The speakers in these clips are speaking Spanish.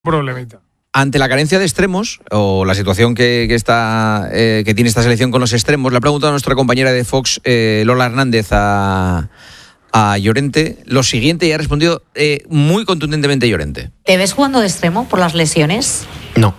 problemita. Ante la carencia de extremos, o la situación que tiene esta selección con los extremos, le ha preguntado a nuestra compañera de Fox, Lola Hernández, a Llorente lo siguiente, y ha respondido muy contundentemente Llorente. ¿Te ves jugando de extremo por las lesiones? No.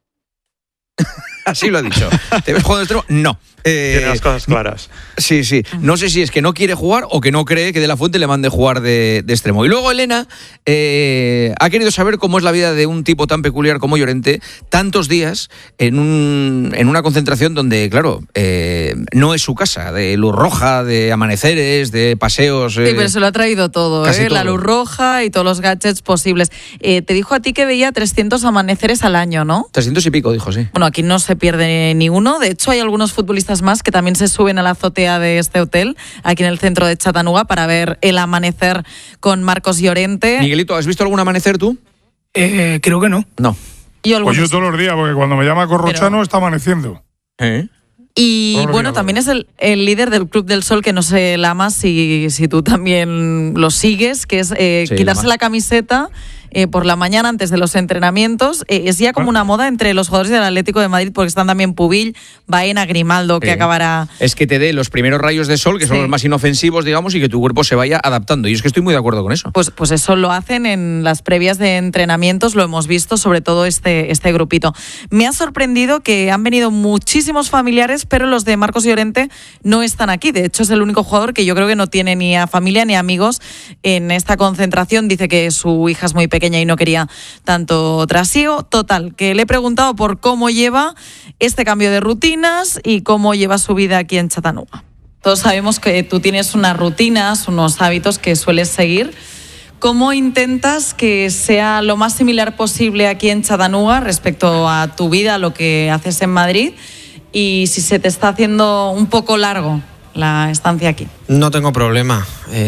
Así lo ha dicho. ¿Te ves jugando de extremo? No. Tiene las cosas claras. Sí. No sé si es que no quiere jugar o que no cree que De La Fuente le mande jugar de extremo. Y luego Elena ha querido saber cómo es la vida de un tipo tan peculiar como Llorente, tantos días en una concentración donde, claro, no es su casa, de luz roja, de amaneceres, de paseos. Sí, pero se lo ha traído todo, todo. La luz roja y todos los gadgets posibles. Te dijo a ti que veía 300 amaneceres al año, ¿no? 300 y pico, dijo, sí. Bueno, aquí no se pierde ni uno. De hecho, hay algunos futbolistas más que también se suben a la azotea de este hotel, aquí en el centro de Chattanooga, para ver el amanecer con Marcos Llorente. Miguelito, ¿has visto algún amanecer tú? Creo que no. No. Pues yo todos los días, porque cuando me llama Corrochano está amaneciendo. Y bueno, también es el líder del Club del Sol, que no sé, Lama, si tú también lo sigues, que es quitarse la camiseta por la mañana antes de los entrenamientos. Es ya como una moda entre los jugadores del Atlético de Madrid, porque están también Pubill, Baena, Grimaldo, que acabará... Es que te dé los primeros rayos de sol, que son los más inofensivos, digamos, y que tu cuerpo se vaya adaptando. Y es que estoy muy de acuerdo con eso. Pues eso lo hacen en las previas de entrenamientos, lo hemos visto, sobre todo este grupito. Me ha sorprendido que han venido muchísimos familiares, pero los de Marcos Llorente no están aquí. De hecho, es el único jugador que yo creo que no tiene ni a familia ni amigos en esta concentración. Dice que su hija es muy pequeña y no quería tanto trasiego. Total, que le he preguntado por cómo lleva este cambio de rutinas y cómo lleva su vida aquí en Chattanooga. Todos sabemos que tú tienes unas rutinas, unos hábitos que sueles seguir. ¿Cómo intentas que sea lo más similar posible aquí en Chattanooga respecto a tu vida, a lo que haces en Madrid? Y si se te está haciendo un poco largo la estancia aquí. No tengo problema,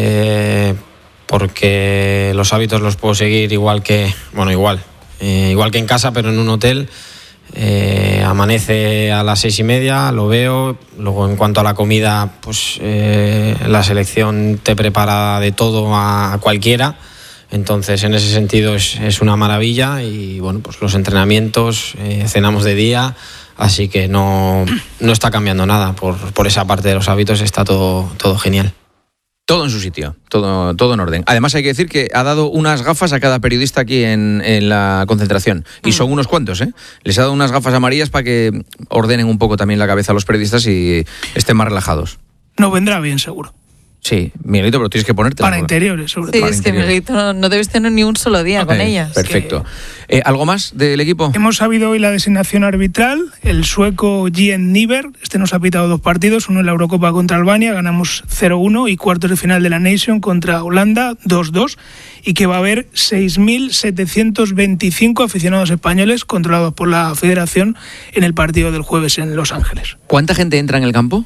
porque los hábitos los puedo seguir igual que en casa, pero en un hotel. Amanece a las 6:30, lo veo. Luego, en cuanto a la comida, pues la selección te prepara de todo a cualquiera. Entonces, en ese sentido es una maravilla. Y bueno, pues los entrenamientos, cenamos de día. Así que no está cambiando nada por esa parte de los hábitos, está todo genial. Todo en su sitio, todo en orden. Además, hay que decir que ha dado unas gafas a cada periodista aquí en la concentración. Y son unos cuantos, ¿eh? Les ha dado unas gafas amarillas para que ordenen un poco también la cabeza a los periodistas y estén más relajados. No vendrá bien, seguro. Sí, Miguelito, pero tienes que ponerte para interiores, sobre todo. Sí, es que Miguelito no debes tener ni un solo día con ellas. Perfecto. ¿Algo más del equipo? Hemos sabido hoy la designación arbitral. El sueco Gian Niver, nos ha pitado 2 partidos, uno en la Eurocopa contra Albania, ganamos 0-1, y cuartos de final de la Nation contra Holanda, 2-2, y que va a haber 6.725 aficionados españoles controlados por la Federación en el partido del jueves en Los Ángeles. ¿Cuánta gente entra en el campo?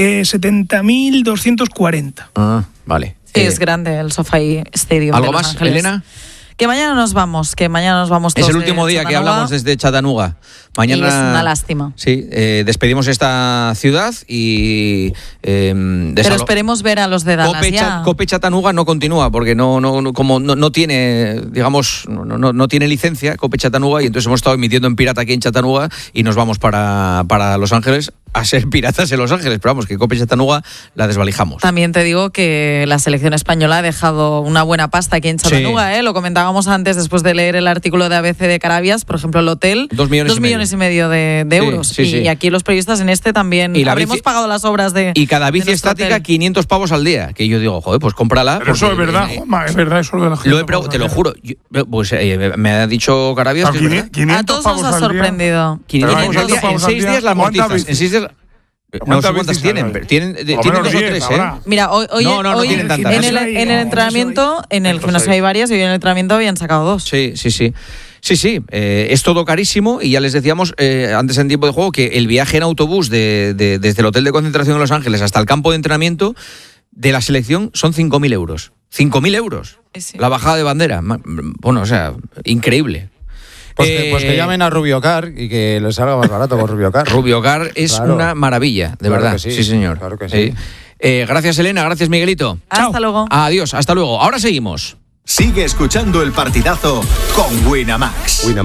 70.240. Ah, vale. Sí, es grande el SoFi Stadium. ¿Algo de Los más, Ángeles. Elena? Que mañana nos vamos todos. Es el último día que hablamos desde Chattanooga. Mañana, y es una lástima. Sí, despedimos esta ciudad y... pero esperemos ver a los de Dallas Cope Chattanooga no continúa, porque no tiene, digamos, no tiene licencia Cope Chattanooga, y entonces hemos estado emitiendo en pirata aquí en Chattanooga y nos vamos para Los Ángeles a ser piratas en Los Ángeles, pero vamos, que Cope Chattanooga la desvalijamos. También te digo que la selección española ha dejado una buena pasta aquí en Chattanooga, Lo comentábamos antes, después de leer el artículo de ABC de Carabias, por ejemplo, el hotel, 2 millones y medio de euros. Sí. Y aquí los periodistas en también habremos pagado las obras de... Y cada bici estática, 500 pavos al día, que yo digo, joder, pues cómprala. Pero eso es verdad, Juanma, es verdad eso de la gente. Te lo juro. Me ha dicho Carabias que es verdad. A todos nos ha sorprendido. 500 pavos al día, en 6 días las amortizas. En 6 días... No sé cuántas tienen, pero tienen 2 o 3, ¿eh? Mira, hoy tienen tantas. En el entrenamiento, en el gimnasio hay varias, y hoy en el entrenamiento habían sacado 2. Sí. Es todo carísimo, y ya les decíamos antes en tiempo de juego que el viaje en autobús desde el hotel de concentración de Los Ángeles hasta el campo de entrenamiento de la selección son 5.000 euros. 5.000 euros. Sí. La bajada de bandera. Bueno, o sea, increíble. Pues que llamen a Rubiocar y que les salga más barato con Rubiocar. Rubiocar es una maravilla, de verdad. Sí, señor. Claro que sí. Gracias, Elena. Gracias, Miguelito. Hasta luego. Adiós, hasta luego. Ahora seguimos. Sigue escuchando El Partidazo con Winamax.